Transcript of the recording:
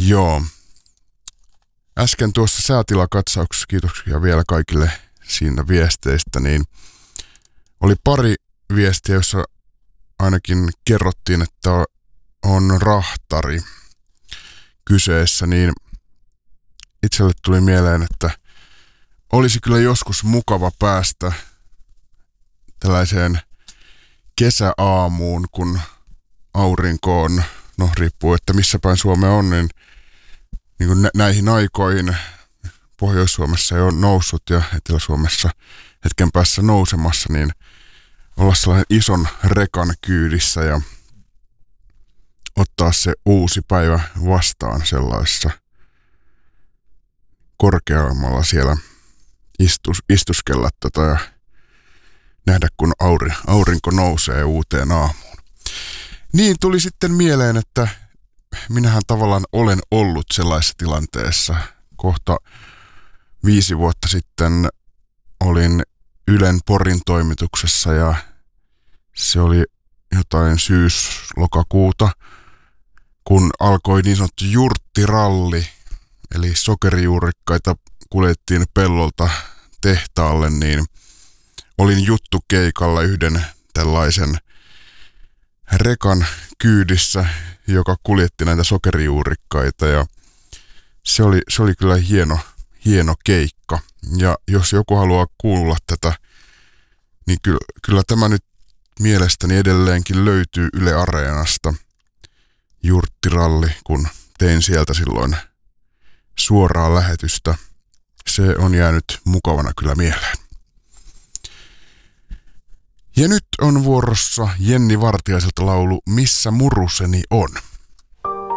Joo. Äsken tuossa säätilakatsauksessa, kiitoksia vielä kaikille siinä viesteistä, niin oli pari viestiä, jossa ainakin kerrottiin, että on rahtari kyseessä, niin itselle tuli mieleen, että olisi kyllä joskus mukava päästä tällaiseen kesäaamuun, kun aurinko on, no riippuu, että missä päin Suomea on, niin kuin näihin aikoihin Pohjois-Suomessa jo on noussut ja Etelä-Suomessa hetken päässä nousemassa, niin olla sellainen ison rekan kyydissä ja ottaa se uusi päivä vastaan sellaisessa korkeammalla siellä istuskella ja nähdä, kun aurinko nousee uuteen aamuun. Niin tuli sitten mieleen, että minähän tavallaan olen ollut sellaisessa tilanteessa. Kohta 5 vuotta sitten olin Ylen Porin toimituksessa ja se oli jotain syys-lokakuuta, kun alkoi niin sanottu jurttiralli, eli sokerijuurikkaita kuljettiin pellolta tehtaalle, niin olin juttukeikalla yhden tällaisen rekan kyydissä, joka kuljetti näitä sokerijuurikkaita ja se oli kyllä hieno keikka. Ja jos joku haluaa kuulla tätä, niin kyllä tämä nyt mielestäni edelleenkin löytyy Yle Areenasta jurttiralli, kun tein sieltä silloin suoraa lähetystä. Se on jäänyt mukavana kyllä mieleen. Ja nyt on vuorossa Jenni Vartiaiselta laulu Missä muruseni on.